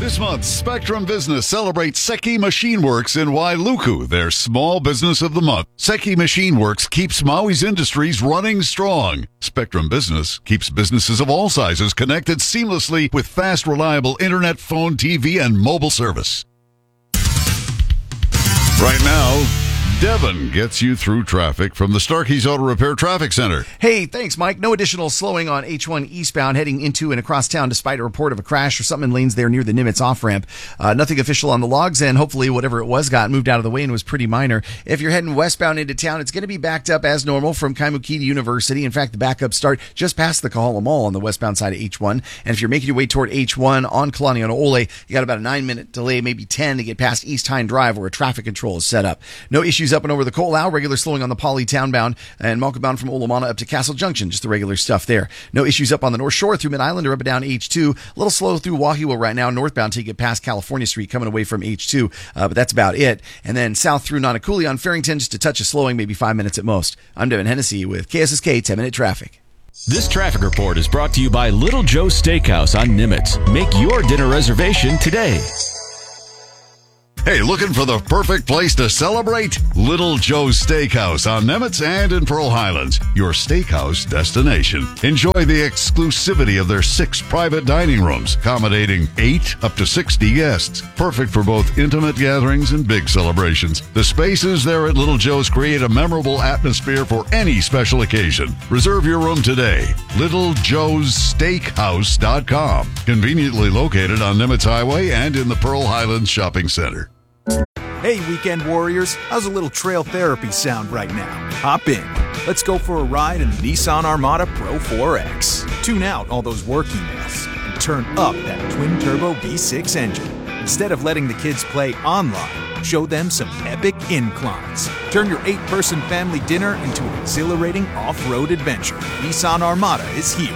This month, Spectrum Business celebrates Seki Machine Works in Wailuku, their Small Business of the Month. Seki Machine Works keeps Maui's industries running strong. Spectrum Business keeps businesses of all sizes connected seamlessly with fast, reliable internet, phone, TV, and mobile service. Right now, Devin gets you through traffic from the Starkey's Auto Repair Traffic Center. Hey, thanks, Mike. No additional slowing on H1 eastbound heading into and across town despite a report of a crash or something in lanes there near the Nimitz off-ramp. Nothing official on the logs, and hopefully whatever it was got moved out of the way and was pretty minor. If you're heading westbound into town, it's going to be backed up as normal from Kaimuki to University. In fact, the backups start just past the Kahala Mall on the westbound side of H1. And if you're making your way toward H1 on Kalani on Ole, you got about a 9-minute delay, maybe 10 to get past East Hine Drive where a traffic control is set up. No issues up and over the Ko'olau. Regular slowing on the Poly townbound and Malka bound from Olamana up to Castle Junction. Just the regular stuff there. No issues up on the North Shore through Mid-Island or up and down H2. A little slow through Wahiwa right now, northbound till you get past California Street coming away from H2. But that's about it. And then south through Nanakuli on Farrington, just a touch of slowing, maybe 5 minutes at most. I'm Devin Hennessy with KSSK 10-Minute Traffic. This traffic report is brought to you by Little Joe's Steakhouse on Nimitz. Make your dinner reservation today. Hey, looking for the perfect place to celebrate? Little Joe's Steakhouse on Nimitz and in Pearl Highlands, your steakhouse destination. Enjoy the exclusivity of their 6 private dining rooms, accommodating 8 up to 60 guests. Perfect for both intimate gatherings and big celebrations. The spaces there at Little Joe's create a memorable atmosphere for any special occasion. Reserve your room today. LittleJoe'sSteakhouse.com. Conveniently located on Nimitz Highway and in the Pearl Highlands Shopping Center. Hey, weekend warriors, how's a little trail therapy sound right now? Hop in. Let's go for a ride in the Nissan Armada Pro 4X. Tune out all those work emails and turn up that twin-turbo V6 engine. Instead of letting the kids play online, show them some epic inclines. Turn your 8-person family dinner into an exhilarating off-road adventure. Nissan Armada is here.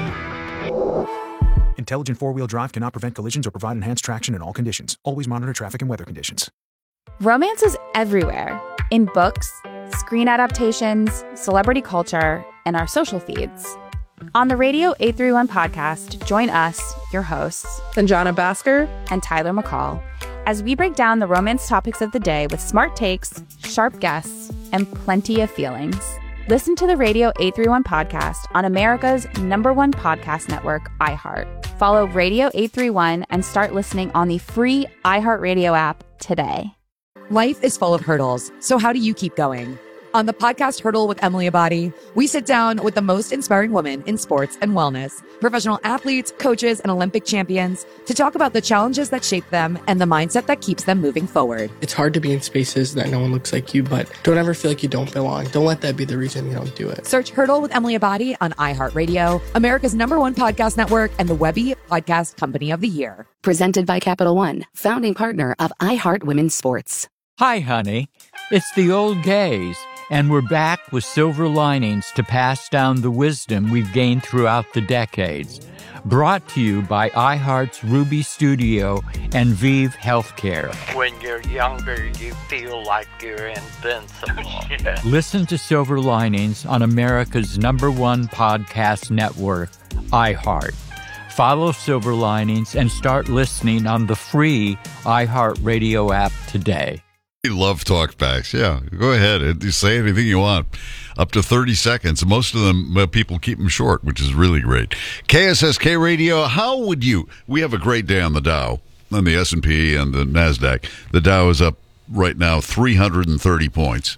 Intelligent four-wheel drive cannot prevent collisions or provide enhanced traction in all conditions. Always monitor traffic and weather conditions. Romance is everywhere. In books, screen adaptations, celebrity culture, and our social feeds. On the Radio 831 podcast, join us, your hosts, Sanjana Bhaskar and Tyler McCall, as we break down the romance topics of the day with smart takes, sharp guests, and plenty of feelings. Listen to the Radio 831 podcast on America's #1 podcast network, iHeart. Follow Radio 831 and start listening on the free iHeartRadio app today. Life is full of hurdles, so how do you keep going? On the podcast Hurdle with Emily Abadi, we sit down with the most inspiring women in sports and wellness, professional athletes, coaches, and Olympic champions to talk about the challenges that shape them and the mindset that keeps them moving forward. It's hard to be in spaces that no one looks like you, but don't ever feel like you don't belong. Don't let that be the reason you don't do it. Search Hurdle with Emily Abadi on iHeartRadio, America's #1 podcast network, and the Webby Podcast Company of the Year. Presented by Capital One, founding partner of iHeart Women's Sports. Hi, honey. It's the old gays, and we're back with silver linings to pass down the wisdom we've gained throughout the decades. Brought to you by iHeart's Ruby Studio and Vive Healthcare. When you're younger, you feel like you're invincible. Listen to Silver Linings on America's #1 podcast network, iHeart. Follow Silver Linings and start listening on the free iHeartRadio app today. We love talkbacks. Yeah, go ahead and say anything you want. Up to 30 seconds. Most of them, people keep them short, which is really great. KSSK Radio, how would you... We have a great day on the Dow, on the S&P and the NASDAQ. The Dow is up right now 330 points.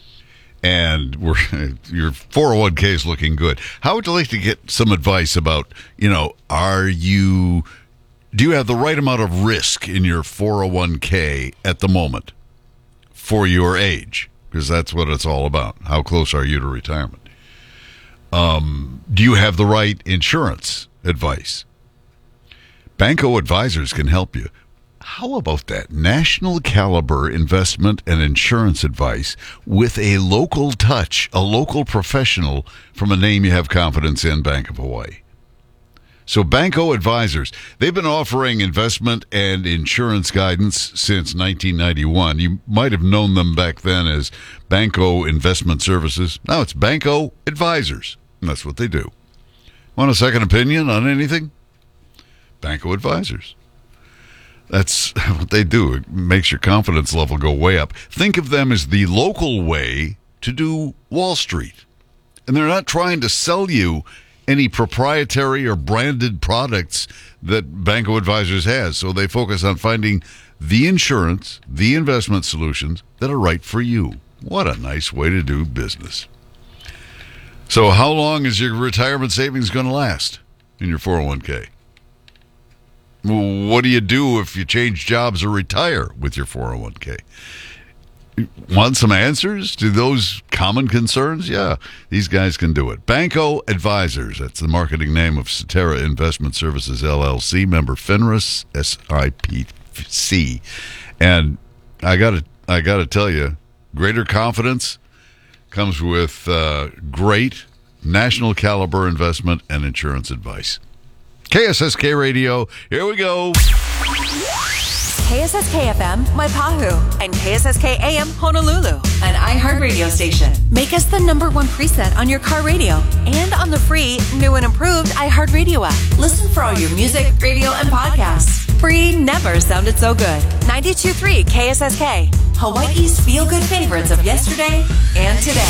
And your 401k is looking good. How would you like to get some advice about, do you have the right amount of risk in your 401k at the moment? For your age, because that's what it's all about. How close are you to retirement? Do you have the right insurance advice? Banco Advisors can help you. How about that? National caliber investment and insurance advice with a local touch, a local professional from a name you have confidence in, Bank of Hawaii. So Banco Advisors, they've been offering investment and insurance guidance since 1991. You might have known them back then as Banco Investment Services. Now it's Banco Advisors, and that's what they do. Want a second opinion on anything? Banco Advisors. That's what they do. It makes your confidence level go way up. Think of them as the local way to do Wall Street. And they're not trying to sell you any proprietary or branded products that Banco Advisors has. So they focus on finding the insurance, the investment solutions that are right for you. What a nice way to do business. So how long is your retirement savings going to last in your 401k? What do you do if you change jobs or retire with your 401k? Want some answers to those common concerns? Yeah, these guys can do it. Banco Advisors, that's the marketing name of Cetera Investment Services, LLC, member FINRA, SIPC. And I gotta tell you, greater confidence comes with great national caliber investment and insurance advice. KSSK Radio, here we go. KSSK FM, Waipahu, and KSSK AM, Honolulu, an iHeartRadio station. Make us the #1 preset on your car radio and on the free, new and improved iHeartRadio app. Listen for all your music, radio, and podcasts. Free never sounded so good. 92.3 KSSK, Hawaii's feel-good favorites of yesterday and today.